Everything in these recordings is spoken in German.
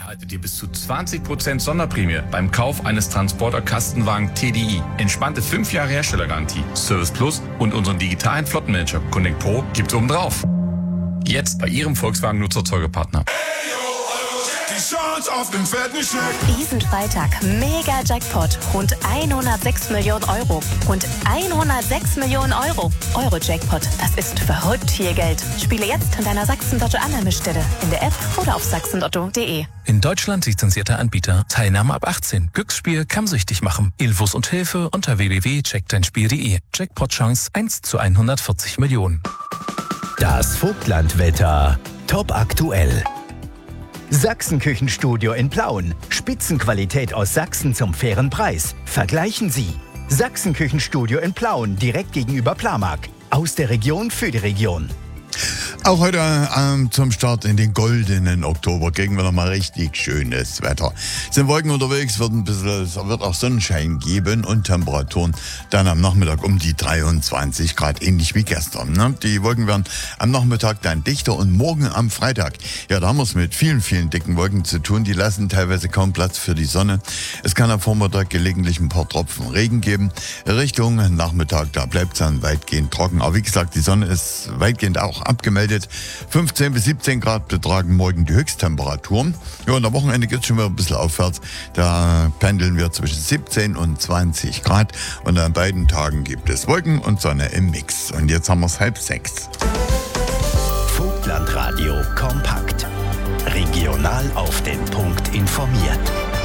Erhaltet ihr bis zu 20% Sonderprämie beim Kauf eines Transporter-Kastenwagen TDI. Entspannte 5 Jahre Herstellergarantie, Service Plus und unseren digitalen Flottenmanager Connect Pro gibt's obendrauf. Jetzt bei Ihrem Volkswagen-Nutzerzeugepartner. Die Chance auf den fetten Scheck. Diesen Freitag mega Jackpot. Rund 106 Millionen Euro. Rund 106 Millionen Euro. Euro-Jackpot. Das ist verrückt viel Geld. Spiele jetzt in deiner Sachsen-Lotto-Annahmestelle. In der App oder auf sachsenlotto.de. In Deutschland lizenzierter Anbieter. Teilnahme ab 18. Glücksspiel kann süchtig machen. Infos und Hilfe unter www.checkdeinspiel.de. Jackpot-Chance 1 zu 140 Millionen. Das Vogtlandwetter. Top aktuell. Sachsenküchenstudio in Plauen. Spitzenqualität aus Sachsen zum fairen Preis. Vergleichen Sie. Sachsenküchenstudio in Plauen, direkt gegenüber Plamark. Aus der Region für die Region. Auch heute zum Start in den goldenen Oktober kriegen wir nochmal richtig schönes Wetter. Sind Wolken unterwegs, wird auch Sonnenschein geben und Temperaturen dann am Nachmittag um die 23 Grad, ähnlich wie gestern. Ne? Die Wolken werden am Nachmittag dann dichter und morgen am Freitag, ja, da haben wir es mit vielen, vielen dicken Wolken zu tun. Die lassen teilweise kaum Platz für die Sonne. Es kann am Vormittag gelegentlich ein paar Tropfen Regen geben. Richtung Nachmittag, da bleibt es dann weitgehend trocken. Aber wie gesagt, die Sonne ist weitgehend auch abgemeldet. 15 bis 17 Grad betragen morgen die Höchsttemperaturen. Ja, und am Wochenende geht es schon wieder ein bisschen aufwärts. Da pendeln wir zwischen 17 und 20 Grad. Und an beiden Tagen gibt es Wolken und Sonne im Mix. Und jetzt haben wir es 5:30. Vogtlandradio kompakt. Regional auf den Punkt informiert.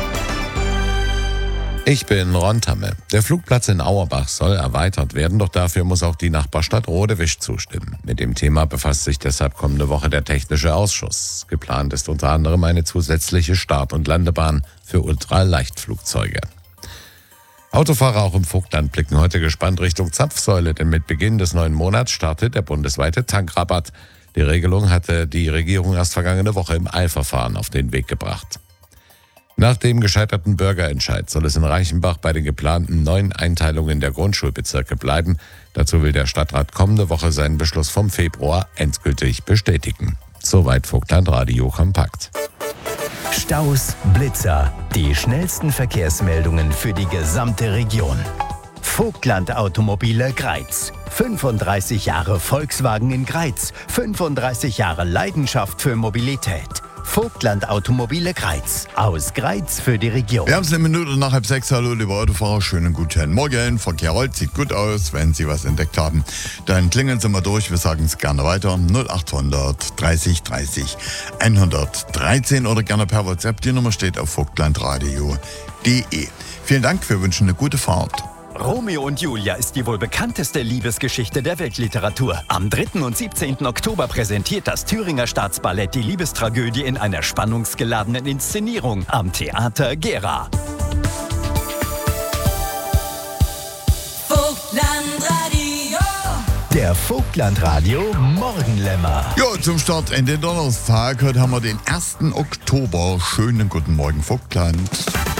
Ich bin Ron Tamme. Der Flugplatz in Auerbach soll erweitert werden, doch dafür muss auch die Nachbarstadt Rodewisch zustimmen. Mit dem Thema befasst sich deshalb kommende Woche der Technische Ausschuss. Geplant ist unter anderem eine zusätzliche Start- und Landebahn für Ultraleichtflugzeuge. Autofahrer auch im Vogtland blicken heute gespannt Richtung Zapfsäule, denn mit Beginn des neuen Monats startet der bundesweite Tankrabatt. Die Regelung hatte die Regierung erst vergangene Woche im Eilverfahren auf den Weg gebracht. Nach dem gescheiterten Bürgerentscheid soll es in Reichenbach bei den geplanten neuen Einteilungen der Grundschulbezirke bleiben. Dazu will der Stadtrat kommende Woche seinen Beschluss vom Februar endgültig bestätigen. Soweit Vogtlandradio kompakt. Staus, Blitzer, die schnellsten Verkehrsmeldungen für die gesamte Region. Vogtland Automobile Greiz. 35 Jahre Volkswagen in Greiz. 35 Jahre Leidenschaft für Mobilität. Vogtland Automobile Greiz. Aus Greiz für die Region. Wir haben es eine Minute nach 5:30. Hallo, liebe Autofahrer. Schönen guten Morgen. Verkehr rollt, sieht gut aus. Wenn Sie was entdeckt haben, dann klingeln Sie mal durch. Wir sagen es gerne weiter. 0800 30 30 113 oder gerne per WhatsApp. Die Nummer steht auf vogtlandradio.de. Vielen Dank. Wir wünschen eine gute Fahrt. Romeo und Julia ist die wohl bekannteste Liebesgeschichte der Weltliteratur. Am 3. und 17. Oktober präsentiert das Thüringer Staatsballett die Liebestragödie in einer spannungsgeladenen Inszenierung am Theater Gera. Vogtlandradio. Der Vogtlandradio Morgenlämmer. Ja, zum Start in den Donnerstag. Heute haben wir den 1. Oktober. Schönen guten Morgen, Vogtland.